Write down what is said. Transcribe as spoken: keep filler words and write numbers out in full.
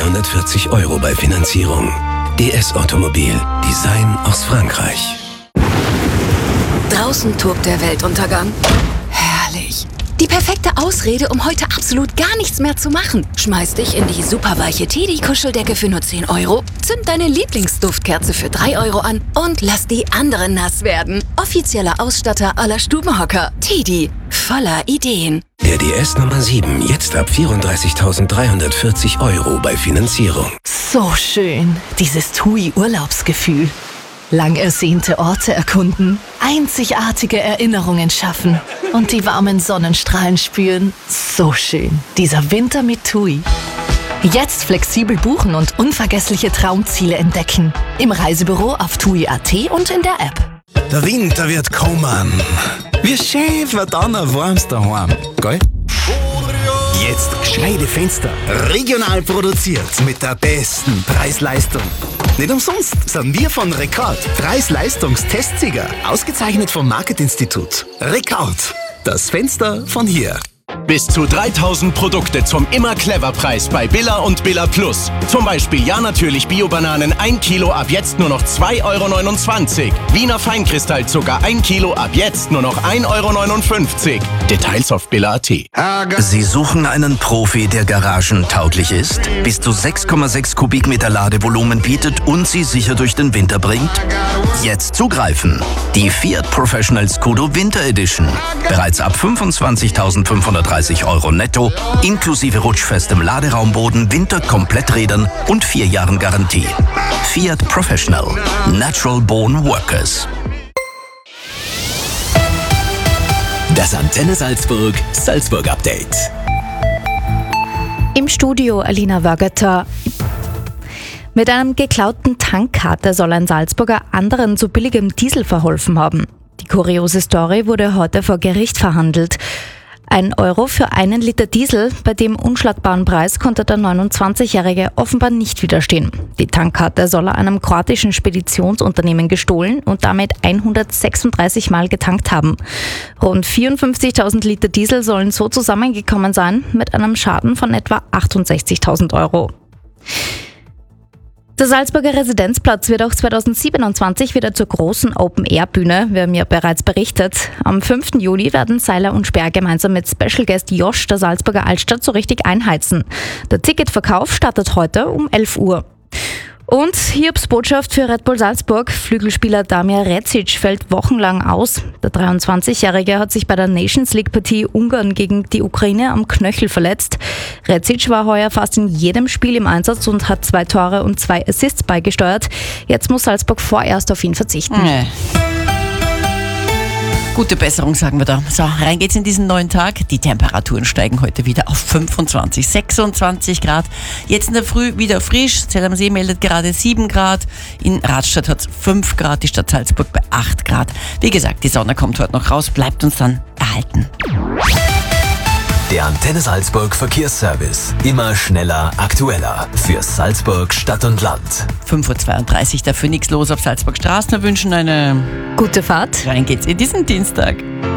dreihundertvierzig Euro bei Finanzierung. D S Automobil. Design aus Frankreich. Draußen tobt der Weltuntergang. Herrlich. Die perfekte Ausrede, um heute absolut gar nichts mehr zu machen. Schmeiß dich in die superweiche Teddy-Kuscheldecke für nur zehn Euro, zünd deine Lieblingsduftkerze für drei Euro an und lass die anderen nass werden. Offizieller Ausstatter aller Stubenhocker. Teddy. Voller Ideen. Der D S Nummer sieben, jetzt ab vierunddreißigtausenddreihundertvierzig Euro bei Finanzierung. So schön, dieses TUI-Urlaubsgefühl. Lang ersehnte Orte erkunden, einzigartige Erinnerungen schaffen und die warmen Sonnenstrahlen spüren. So schön, dieser Winter mit TUI. Jetzt flexibel buchen und unvergessliche Traumziele entdecken. Im Reisebüro auf tui punkt at und in der App. Der Winter wird kommen. Wie schön wird dann ein warmes daheim, gell? Jetzt gescheite Fenster. Regional produziert mit der besten Preis-Leistung. Nicht umsonst sind wir von Rekord Preis-Leistungstestsieger. Ausgezeichnet vom Marketinstitut. Rekord. Das Fenster von hier. Bis zu dreitausend Produkte zum Immer-Clever-Preis bei Billa und Billa Plus. Zum Beispiel Ja natürlich Bio-Bananen ein Kilo ab jetzt nur noch zwei Euro neunundzwanzig. Wiener Feinkristallzucker ein Kilo ab jetzt nur noch ein Euro neunundfünfzig. Details auf billa punkt at. Sie suchen einen Profi, der garagentauglich ist, bis zu sechs Komma sechs Kubikmeter Ladevolumen bietet und Sie sicher durch den Winter bringt? Jetzt zugreifen! Die Fiat Professional Scudo Winter Edition. Bereits ab fünfundzwanzigtausendfünfhundertdreißig Euro netto, inklusive rutschfestem Laderaumboden, Winterkompletträdern und vier Jahren Garantie. Fiat Professional. Natural Born Workers. Das Antenne Salzburg Salzburg Update. Im Studio Alina Wörgeter. Mit einem geklauten Tankkater soll ein Salzburger anderen zu billigem Diesel verholfen haben. Die kuriose Story wurde heute vor Gericht verhandelt. Ein Euro für einen Liter Diesel, bei dem unschlagbaren Preis konnte der neunundzwanzigjährige offenbar nicht widerstehen. Die Tankkarte soll er einem kroatischen Speditionsunternehmen gestohlen und damit hundertsechsunddreißig Mal getankt haben. Rund vierundfünfzigtausend Liter Diesel sollen so zusammengekommen sein, mit einem Schaden von etwa achtundsechzigtausend Euro. Der Salzburger Residenzplatz wird auch zweitausendsiebenundzwanzig wieder zur großen Open-Air-Bühne, wir haben ja bereits berichtet. Am fünften Juli werden Seiler und Sperr gemeinsam mit Special Guest Josh der Salzburger Altstadt so richtig einheizen. Der Ticketverkauf startet heute um elf Uhr. Und Hiobs Botschaft für Red Bull Salzburg. Flügelspieler Damir Rezic fällt wochenlang aus. Der dreiundzwanzigjährige hat sich bei der Nations League-Partie Ungarn gegen die Ukraine am Knöchel verletzt. Rezic war heuer fast in jedem Spiel im Einsatz und hat zwei Tore und zwei Assists beigesteuert. Jetzt muss Salzburg vorerst auf ihn verzichten. Nee. Gute Besserung, sagen wir da. So, rein geht's in diesen neuen Tag. Die Temperaturen steigen heute wieder auf fünfundzwanzig, sechsundzwanzig Grad. Jetzt in der Früh wieder frisch. Zell am See meldet gerade sieben Grad. In Radstadt hat's fünf Grad, die Stadt Salzburg bei acht Grad. Wie gesagt, die Sonne kommt heute noch raus, bleibt uns dann erhalten. Der Antenne Salzburg Verkehrsservice. Immer schneller, aktueller. Für Salzburg Stadt und Land. fünf Uhr zweiunddreißig, dafür nichts los auf Salzburg Straßen. Wir wünschen eine gute Fahrt. Rein geht's in diesen Dienstag.